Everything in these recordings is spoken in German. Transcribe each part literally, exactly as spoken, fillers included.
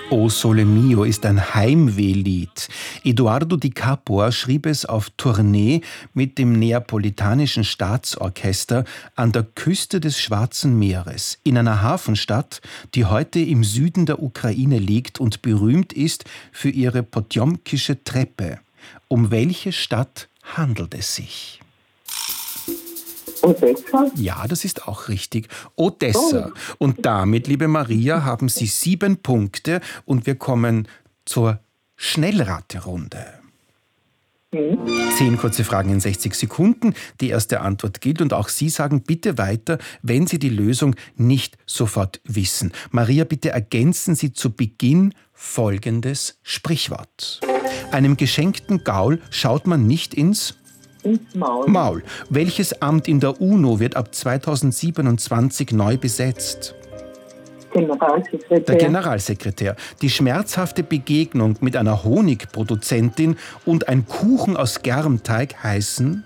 O Sole Mio ist ein Heimwehlied. Eduardo Di Capua schrieb es auf Tournee mit dem Neapolitanischen Staatsorchester an der Küste des Schwarzen Meeres, in einer Hafenstadt, die heute im Süden der Ukraine liegt und berühmt ist für ihre Potjomkische Treppe. Um welche Stadt handelt es sich? Odessa? Ja, das ist auch richtig. Odessa. Oh. Und damit, liebe Maria, haben Sie sieben Punkte und wir kommen zur Schnellraterunde. Mhm. Zehn kurze Fragen in sechzig Sekunden. Die erste Antwort gilt und auch Sie sagen bitte weiter, wenn Sie die Lösung nicht sofort wissen. Maria, bitte ergänzen Sie zu Beginn folgendes Sprichwort. Einem geschenkten Gaul schaut man nicht ins Ins Maul. Maul. Welches Amt in der UNO wird ab zweitausendsiebenundzwanzig neu besetzt? Generalsekretär. Der Generalsekretär. Die schmerzhafte Begegnung mit einer Honigproduzentin und ein Kuchen aus Germteig heißen?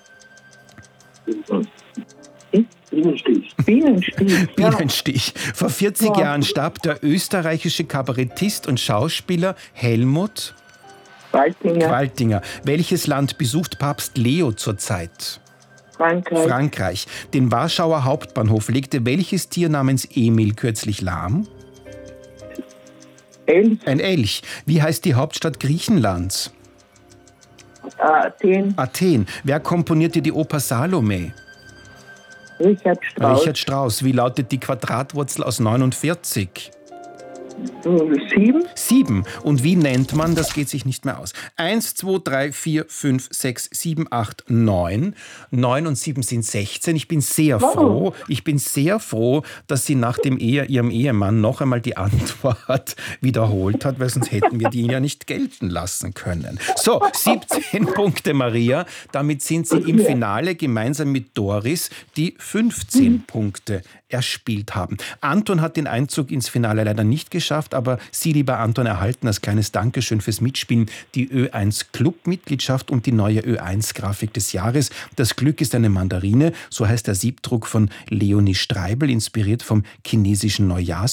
Bienenstich. Bienenstich. Bienenstich. Vor vierzig Ja. Jahren starb der österreichische Kabarettist und Schauspieler Helmut Qualtinger. Qualtinger. Welches Land besucht Papst Leo zurzeit? Frankreich. Frankreich. Den Warschauer Hauptbahnhof legte welches Tier namens Emil kürzlich lahm? Elch. Ein Elch. Wie heißt die Hauptstadt Griechenlands? Athen. Athen. Wer komponierte die Oper Salome? Richard Strauss. Richard Strauss. Wie lautet die Quadratwurzel aus neunundvierzig? Sieben. Sieben. Und wie nennt man, das geht sich nicht mehr aus. Eins, zwei, drei, vier, fünf, sechs, sieben, acht, neun. Neun und sieben sind sechzehn. Ich bin sehr Wow. froh, ich bin sehr froh, dass sie nach dem Ehe, ihrem Ehemann noch einmal die Antwort wiederholt hat, weil sonst hätten wir die ja nicht gelten lassen können. So, siebzehn Punkte, Maria. Damit sind Sie im Finale gemeinsam mit Doris, die fünfzehn mhm. Punkte erspielt haben. Anton hat den Einzug ins Finale leider nicht geschafft, aber Sie, lieber Anton, erhalten als kleines Dankeschön fürs Mitspielen die Ö eins Club-Mitgliedschaft und die neue Ö eins Grafik des Jahres. Das Glück ist eine Mandarine, so heißt der Siebdruck von Leonie Streibel, inspiriert vom chinesischen Neujahrs